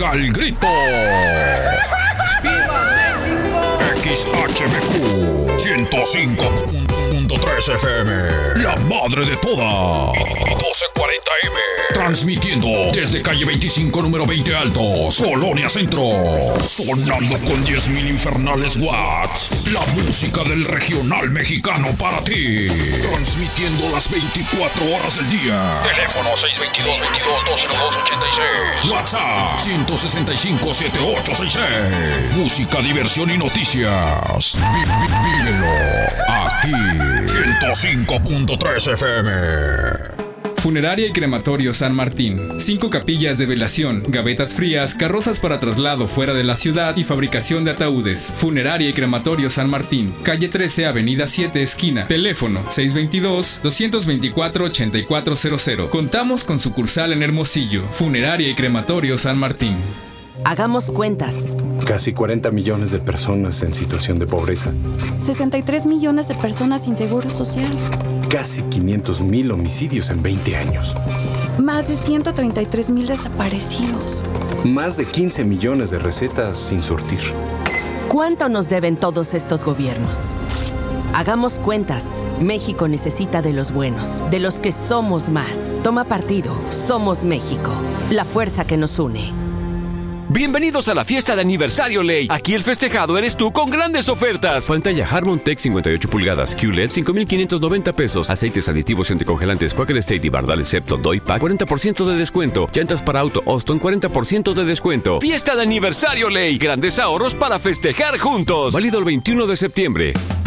pega el grito. ¡Viva México! XHBQ 105.3 FM, la madre de todas. 1240M. Transmitiendo desde calle 25, número 20 Altos, Colonia Centro. Sonando con 10,000 infernales watts. La música del regional mexicano para ti. Transmitiendo las 24 horas del día. Teléfono 622-22-202-86. WhatsApp 165-7866. Música, diversión y noticias. Vívelo aquí. 105.3 FM. Funeraria y Crematorio San Martín. 5 capillas de velación, gavetas frías, carrozas para traslado fuera de la ciudad y fabricación de ataúdes. Funeraria y Crematorio San Martín. Calle 13, Avenida 7, esquina. Teléfono 622-224-8400. Contamos con sucursal en Hermosillo. Funeraria y Crematorio San Martín. Hagamos cuentas. Casi 40 millones de personas en situación de pobreza. 63 millones de personas sin seguro social. Casi 500,000 homicidios en 20 años. Más de 133,000 desaparecidos. Más de 15 millones de recetas sin surtir. ¿Cuánto nos deben todos estos gobiernos? Hagamos cuentas. México necesita de los buenos, de los que somos más. Toma partido. Somos México. La fuerza que nos une. Bienvenidos a la fiesta de aniversario Ley. Aquí el festejado eres tú con grandes ofertas. Pantalla Harmon Tech 58 pulgadas, QLED 5,590 pesos. Aceites aditivos y anticongelantes Quaker State y Bardales Septo Doy Pack 40% de descuento. Llantas para auto Austin 40% de descuento. Fiesta de aniversario Ley. Grandes ahorros para festejar juntos. Válido el 21 de septiembre.